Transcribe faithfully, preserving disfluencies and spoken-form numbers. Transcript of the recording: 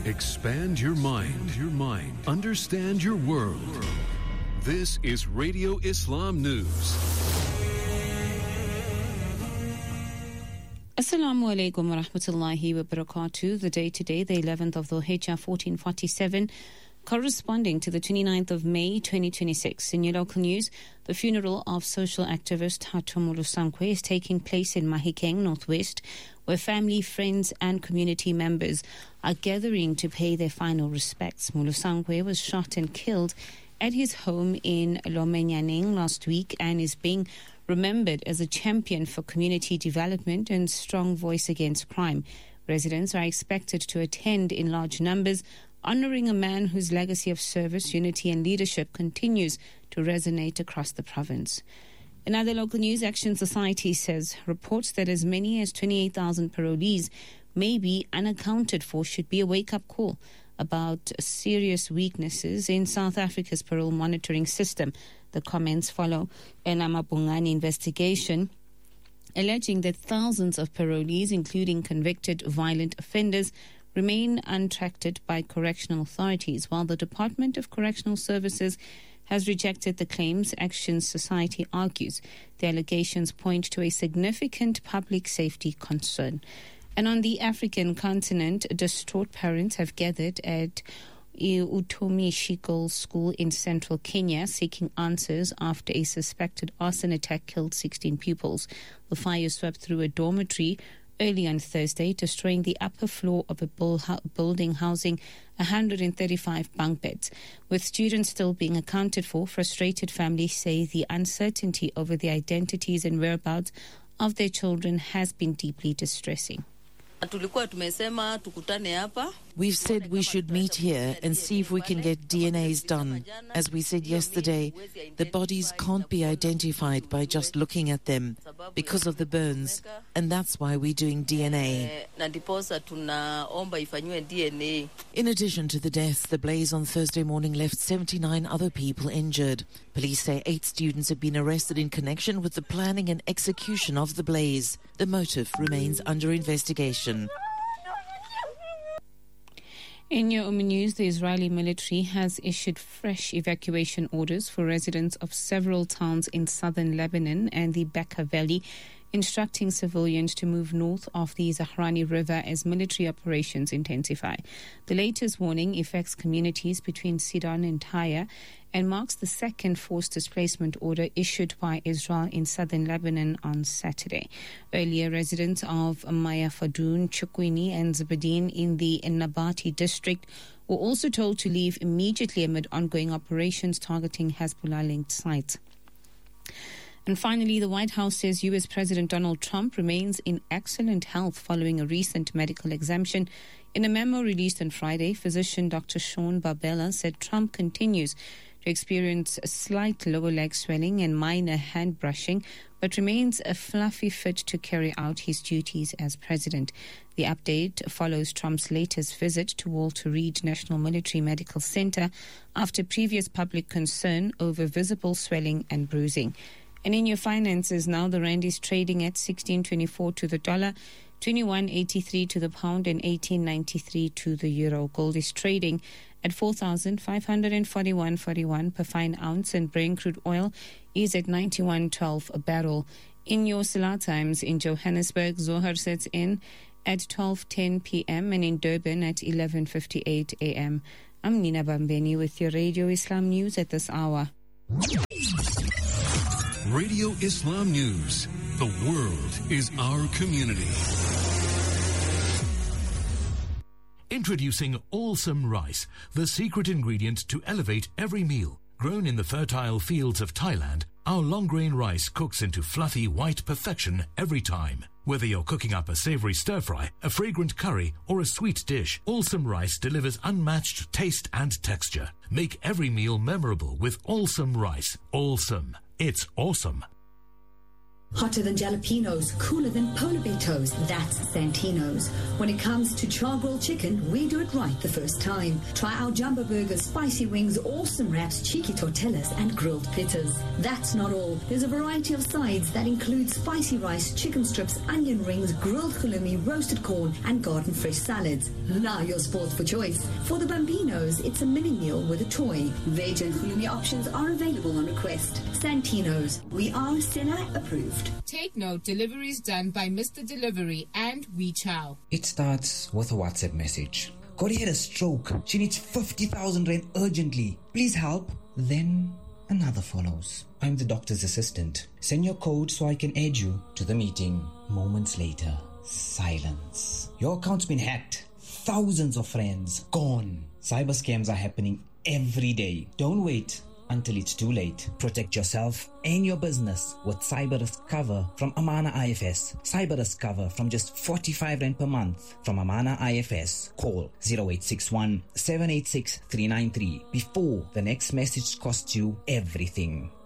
Expand your mind. Your mind. Understand your world. This is Radio Islam News. Assalamu alaikum wa rahmatullahi wa barakatuh. The day today, the eleventh of Dhul Hijjah fourteen forty-seven, corresponding to the twenty-ninth of May twenty twenty-six. In your local news, the funeral of social activist Thato Molusankwe is taking place in Mahikeng, Northwest, where family, friends and community members are gathering to pay their final respects. Molusankwe was shot and killed at his home in Lomenyaneng last week and is being remembered as a champion for community development and strong voice against crime. Residents are expected to attend in large numbers, honoring a man whose legacy of service, unity and leadership continues to resonate across the province. In other local news, Action Society says reports that as many as twenty-eight thousand parolees may be unaccounted for should be a wake-up call about serious weaknesses in South Africa's parole monitoring system. The comments follow an Amabungani investigation alleging that thousands of parolees, including convicted violent offenders, remain untracked by correctional authorities, while the Department of Correctional Services has rejected the claims. Action Society argues the allegations point to a significant public safety concern. And on the African continent, distraught parents have gathered at Utomi Shikol School in central Kenya seeking answers after a suspected arson attack killed sixteen pupils. The fire swept through a dormitory early on Thursday, destroying the upper floor of a building housing one hundred thirty-five bunk beds. With students still being accounted for, frustrated families say the uncertainty over the identities and whereabouts of their children has been deeply distressing. We've said we should meet here and see if we can get D N As done. As we said yesterday, the bodies can't be identified by just looking at them because of the burns, and that's why we're doing D N A. In addition to the deaths, the blaze on Thursday morning left seventy-nine other people injured. Police say eight students have been arrested in connection with the planning and execution of the blaze. The motive remains under investigation. In your Umm news, the Israeli military has issued fresh evacuation orders for residents of several towns in southern Lebanon and the Bekaa Valley, instructing civilians to move north of the Zahrani River as military operations intensify. The latest warning affects communities between Sidon and Tyre and marks the second forced displacement order issued by Israel in southern Lebanon on Saturday. Earlier, residents of Maya Fadoun, Chukwini and Zabadin in the Nabati district were also told to leave immediately amid ongoing operations targeting Hezbollah-linked sites. And finally, the White House says U S President Donald Trump remains in excellent health following a recent medical exemption. In a memo released on Friday, physician Doctor Sean Barbella said Trump continues to experience a slight lower leg swelling and minor hand brushing, but remains a fluffy fit to carry out his duties as president. The update follows Trump's latest visit to Walter Reed National Military Medical Center after previous public concern over visible swelling and bruising. And in your finances now, the rand is trading at sixteen twenty-four to the dollar, twenty-one eighty-three to the pound and eighteen ninety-three to the euro. Gold is trading at four thousand five hundred forty-one dollars and forty-one cents per fine ounce, and Brent crude oil is at ninety-one twelve a barrel. In your Salah times, in Johannesburg, Zohar sets in at twelve ten p.m. and in Durban at eleven fifty-eight a.m. I'm Nina Bambeni with your Radio Islam News at this hour. Radio Islam News. The world is our community. Introducing Allsome Rice, the secret ingredient to elevate every meal. Grown in the fertile fields of Thailand, our long-grain rice cooks into fluffy white perfection every time. Whether you're cooking up a savory stir-fry, a fragrant curry, or a sweet dish, Allsome Rice delivers unmatched taste and texture. Make every meal memorable with Allsome Rice. Allsome. It's awesome. Hotter than jalapenos, cooler than polar bear toes, that's Santino's. When it comes to char-grilled chicken, we do it right the first time. Try our jumbo burgers, spicy wings, awesome wraps, cheeky tortillas, and grilled pittas. That's not all. There's a variety of sides that include spicy rice, chicken strips, onion rings, grilled halloumi, roasted corn, and garden fresh salads. Now you're spoiled for choice. For the Bambinos, it's a mini meal with a toy. Veg and halloumi options are available on request. Santino's. We are Stella approved. Take note, deliveries done by Mister Delivery and We Chow. It starts with a WhatsApp message. Cody had a stroke. She needs fifty thousand rand urgently. Please help. Then another follows. I'm the doctor's assistant. Send your code so I can add you to the meeting. Moments later, silence. Your account's been hacked. Thousands of friends gone. Cyber scams are happening every day. Don't wait until it's too late. Protect yourself and your business with cyber risk cover from Amana I F S. Cyber risk cover from just forty-five rand per month from Amana I F S. Call zero eight six one, seven eight six, three nine three before the next message costs you everything.